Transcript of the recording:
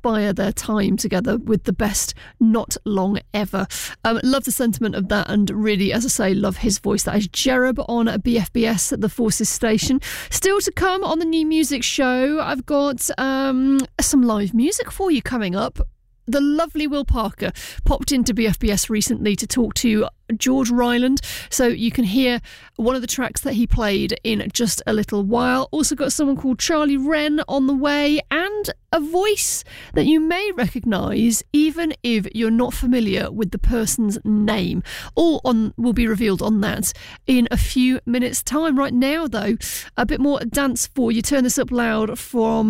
inspire their time together with the best not long ever. Love the sentiment of that, and really, as I say, love his voice. That is Jerub on BFBS at the Forces station. Still to come on the New Music Show, I've got some live music for you coming up. The lovely Will Parker popped into BFBS recently to talk to George Ryland, so you can hear one of the tracks that he played in just a little while. Also got someone called Charlie Wren on the way, and a voice that you may recognise even if you're not familiar with the person's name. All will be revealed on that in a few minutes' time. Right now, though, a bit more dance for you. Turn this up loud from